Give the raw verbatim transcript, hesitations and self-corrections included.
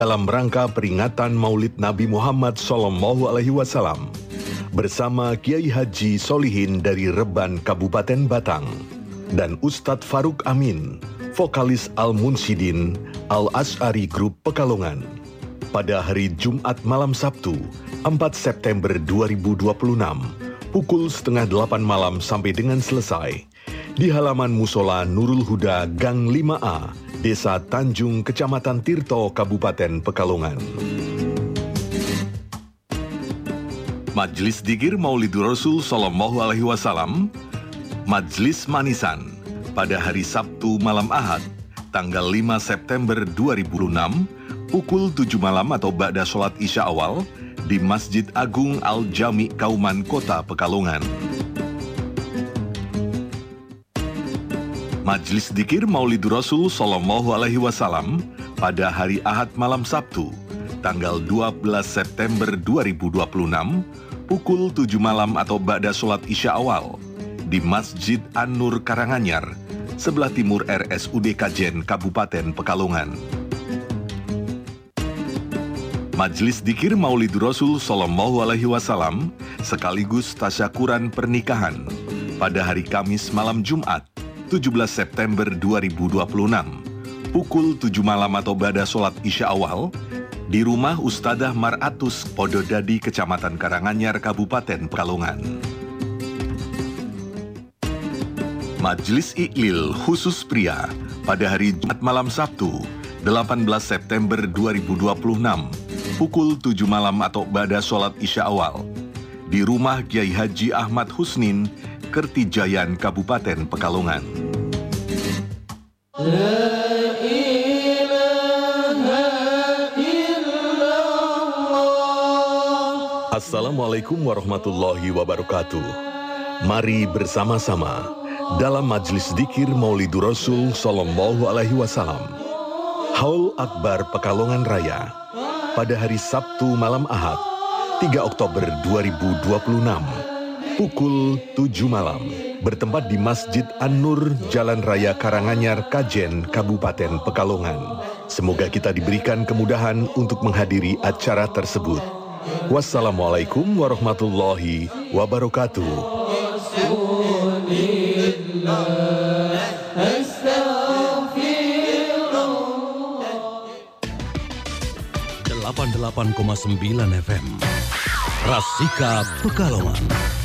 dalam rangka peringatan Maulid Nabi Muhammad Sallallahu Alaihi Wasallam bersama Kiai Haji Solihin dari Reban Kabupaten Batang dan Ustadz Faruk Amin, vokalis Al-Munsyidin Al-Asy'ari Group Pekalongan, pada hari Jumat malam Sabtu empat September dua ribu dua puluh enam pukul setengah delapan malam sampai dengan selesai di halaman Musola Nurul Huda Gang lima A, Desa Tanjung, Kecamatan Tirto, Kabupaten Pekalongan. Majelis Dzikir Maulidur Rasul Sallallahu Alaihi Wasallam, Majelis Manisan, pada hari Sabtu malam Ahad, tanggal lima September dua ribu enam, pukul tujuh malam atau ba'da sholat Isya awal, di Masjid Agung Al-Jami Kauman Kota Pekalongan. Majelis Dzikir Maulidur Rasul Sallallahu Alaihi Wasallam pada hari Ahad malam Sabtu, tanggal dua belas September dua ribu dua puluh enam, pukul tujuh malam atau ba'da sholat Isya awal, di Masjid An-Nur Karanganyar, sebelah timur R S U D Kajen, Kabupaten Pekalongan. Majelis Dzikir Maulidur Rasul Sallallahu Alaihi Wasallam sekaligus tasyakuran pernikahan pada hari Kamis malam Jumat, tujuh belas September dua ribu dua puluh enam, pukul tujuh malam atau ba'da sholat Isya awal, di rumah Ustadzah Maratus Pododadi, Kecamatan Karanganyar, Kabupaten Pekalongan. Majelis Iklil khusus pria pada hari Jumat malam Sabtu, delapan belas September dua ribu dua puluh enam, pukul tujuh malam atau ba'da sholat Isya awal, di rumah Kiai Haji Ahmad Husnin, Kertijayan, Kabupaten Pekalongan. Assalamualaikum warahmatullahi wabarakatuh. Mari bersama-sama dalam Majelis Dzikir Maulidur Rasul Sallallahu Alaihi Wasallam, Haul Akbar Pekalongan Raya, pada hari Sabtu malam Ahad, tiga Oktober dua ribu dua puluh enam, pukul tujuh malam, bertempat di Masjid An-Nur, Jalan Raya Karanganyar, Kajen, Kabupaten Pekalongan. Semoga kita diberikan kemudahan untuk menghadiri acara tersebut. Wassalamualaikum warahmatullahi wabarakatuh. delapan puluh delapan koma sembilan F M Rasika Pekalongan.